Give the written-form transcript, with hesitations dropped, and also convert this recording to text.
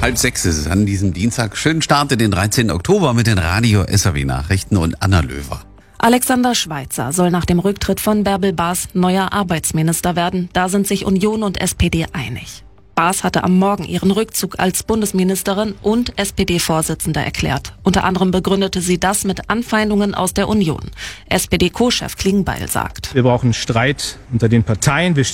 5:30 ist es an diesem Dienstag. Schönen Start in den 13. Oktober mit den Radio-SAW-Nachrichten und Anna Löwer. Alexander Schweitzer soll nach dem Rücktritt von Bärbel Baas neuer Arbeitsminister werden. Da sind sich Union und SPD einig. Baas hatte am Morgen ihren Rückzug als Bundesministerin und SPD-Vorsitzende erklärt. Unter anderem begründete sie das mit Anfeindungen aus der Union. SPD-Co-Chef Klingbeil sagt: Wir brauchen Streit unter den Parteien.